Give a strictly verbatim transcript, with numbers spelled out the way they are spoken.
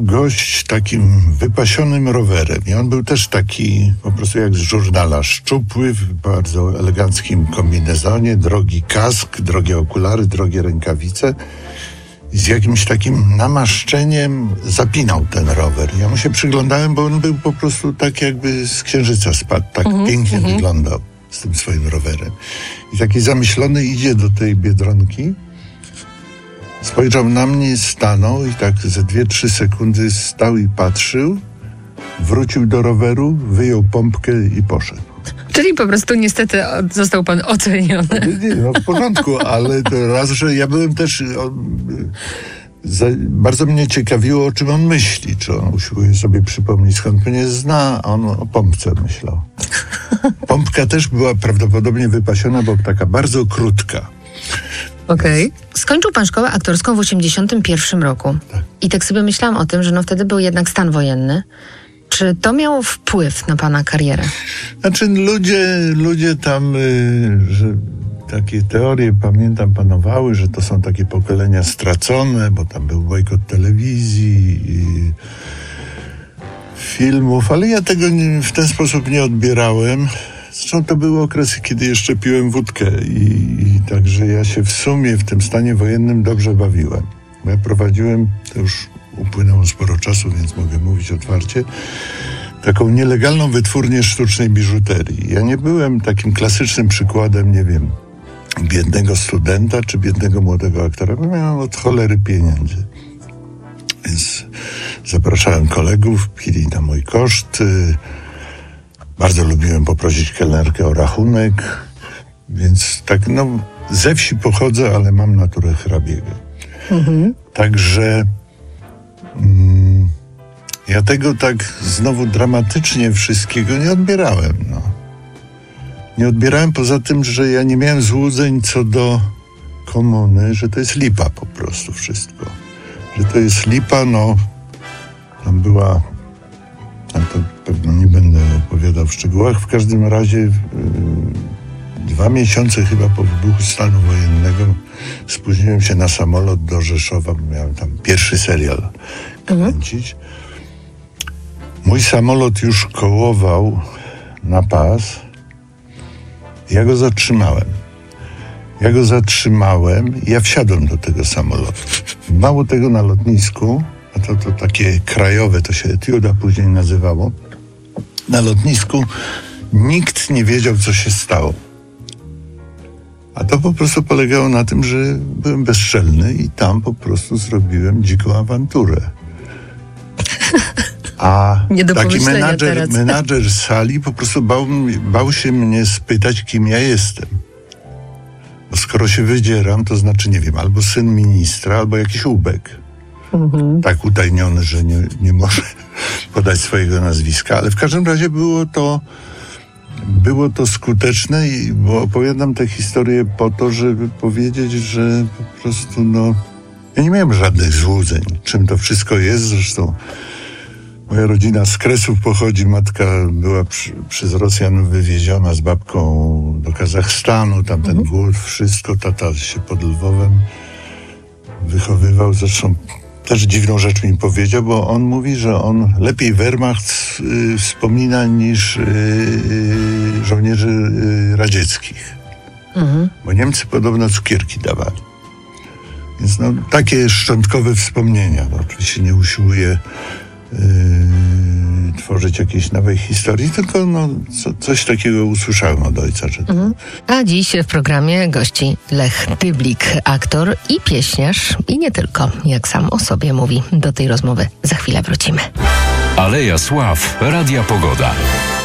Gość takim wypasionym rowerem i on był też taki po prostu jak z żurnala, szczupły, w bardzo eleganckim kombinezonie, drogi kask, drogie okulary, drogie rękawice i z jakimś takim namaszczeniem zapinał ten rower. Ja mu się przyglądałem, bo on był po prostu tak jakby z księżyca spadł, tak mm-hmm, pięknie mm-hmm. wyglądał z tym swoim rowerem. I taki zamyślony idzie do tej Biedronki, spojrzał na mnie, stanął i tak ze dwie, trzy sekundy stał i patrzył, wrócił do roweru, wyjął pompkę i poszedł. Czyli po prostu niestety został pan oceniony. Nie, nie, no w porządku, ale to raz, że ja byłem też... O, za, bardzo mnie ciekawiło, o czym on myśli. Czy on usiłuje sobie przypomnieć, skąd mnie zna, a on o pompce myślał. Pompka też była prawdopodobnie wypasiona, bo taka bardzo krótka. Okej. Okay. Skończył pan szkołę aktorską w osiemdziesiątym pierwszym roku. Tak. I tak sobie myślałam o tym, że no wtedy był jednak stan wojenny. Czy to miało wpływ na pana karierę? Znaczy ludzie, ludzie tam, y, że takie teorie, pamiętam, panowały, że to są takie pokolenia stracone, bo tam był bojkot telewizji i filmów, ale ja tego nie, w ten sposób nie odbierałem. Zresztą to były okresy, kiedy jeszcze piłem wódkę i, i także ja się w sumie w tym stanie wojennym dobrze bawiłem. Ja prowadziłem, to już upłynęło sporo czasu, więc mogę mówić otwarcie, taką nielegalną wytwórnię sztucznej biżuterii. Ja nie byłem takim klasycznym przykładem, nie wiem, biednego studenta czy biednego młodego aktora, bo miałem od cholery pieniędzy. Więc zapraszałem kolegów, pili na mój koszt. Bardzo lubiłem poprosić kelnerkę o rachunek, więc tak, no, ze wsi pochodzę, ale mam naturę hrabiego. Mhm. Także mm, ja tego tak znowu dramatycznie wszystkiego nie odbierałem, no. Nie odbierałem poza tym, że ja nie miałem złudzeń co do komuny, że to jest lipa po prostu wszystko. Że to jest lipa, no, tam była... Tam to pewno nie będę opowiadał w szczegółach. W każdym razie yy, dwa miesiące chyba po wybuchu stanu wojennego spóźniłem się na samolot do Rzeszowa, bo miałem tam pierwszy serial kręcić. Mhm. Mój samolot już kołował na pas. Ja go zatrzymałem. Ja go zatrzymałem i ja wsiadłem do tego samolotu. Mało tego, na lotnisku, a to, to takie krajowe, to się etiuda później nazywało, na lotnisku nikt nie wiedział, co się stało. A to po prostu polegało na tym, że byłem bezczelny i tam po prostu zrobiłem dziką awanturę. A taki menadżer, menadżer sali po prostu bał, bał się mnie spytać, kim ja jestem. Bo skoro się wydzieram, to znaczy, nie wiem, albo syn ministra, albo jakiś ubek. Mhm. Tak utajniony, że nie, nie może podać swojego nazwiska. Ale w każdym razie było to, było to skuteczne, i, bo opowiadam tę historię po to, żeby powiedzieć, że po prostu, no, ja nie miałem żadnych złudzeń, czym to wszystko jest. Zresztą moja rodzina z Kresów pochodzi. Matka była przy, przez Rosjan wywieziona z babką do Kazachstanu. Tam ten mhm. głód, wszystko. Tata się pod Lwowem wychowywał. Zresztą też dziwną rzecz mi powiedział, bo on mówi, że on lepiej Wehrmacht y, wspomina niż y, y, żołnierzy y, radzieckich. Mhm. Bo Niemcy podobno cukierki dawali. Więc no, takie szczątkowe wspomnienia. No, oczywiście nie usiłuję Yy, tworzyć jakiejś nowej historii, tylko no, co, coś takiego usłyszałem od ojca. Że to... mhm. A dziś w programie gości Lech Tyblik, aktor i pieśniarz, i nie tylko, jak sam o sobie mówi. Do tej rozmowy za chwilę wrócimy. Aleja Sław, Radia Pogoda.